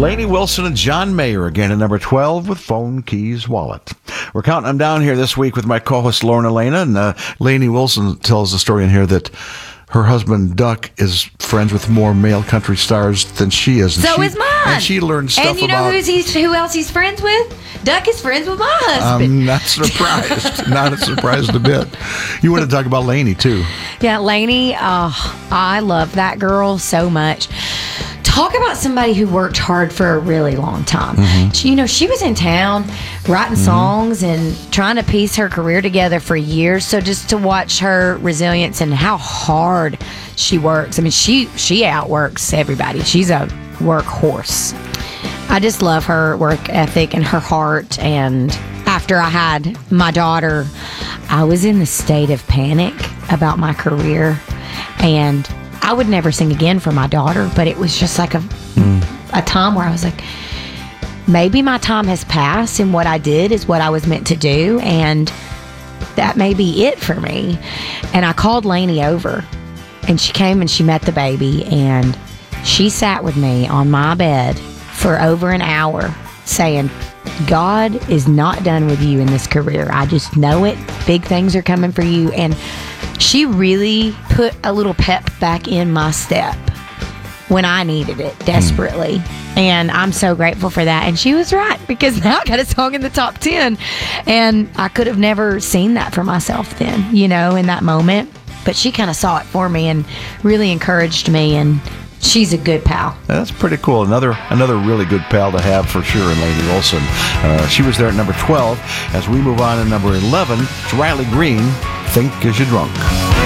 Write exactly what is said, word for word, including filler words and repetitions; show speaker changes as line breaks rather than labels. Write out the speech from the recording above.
Lainey Wilson and John Mayer again at number twelve with Phone Keys Wallet. We're counting them down here this week with my co-host Lauren Elena, and uh, Lainey Wilson tells the story in here that her husband Duck is friends with more male country stars than she is. And
so
she,
is mine.
And she learned stuff about...
And you know
about,
who's he's, who else he's friends with? Duck is friends with my husband.
I'm not surprised. Not surprised a bit. You want to talk about Lainey, too.
Yeah, Lainey, oh, I love that girl so much. Talk about somebody who worked hard for a really long time. Mm-hmm. She, you know, she was in town writing mm-hmm. songs and trying to piece her career together for years. So just to watch her resilience and how hard she works. I mean, she she outworks everybody. She's a workhorse. I just love her work ethic and her heart. And after I had my daughter, I was in the state of panic about my career, and I would never sing again for my daughter, but it was just like a mm. a time where I was like, maybe my time has passed and what I did is what I was meant to do, and that may be it for me. And I called Lainey over, and she came and she met the baby, and she sat with me on my bed for over an hour saying, God is not done with you in this career. I just know it. Big things are coming for you. And she really put a little pep back in my step when I needed it desperately. Mm. And I'm so grateful for that. And she was right, because now I got a song in the top ten. And I could have never seen that for myself then, you know, in that moment. But she kind of saw it for me and really encouraged me. And she's a good pal.
That's pretty cool. Another another really good pal to have for sure in Lainey Wilson. Uh, she was there at number twelve. As we move on to number eleven, it's Riley Green, Think 'Cause You're Drunk.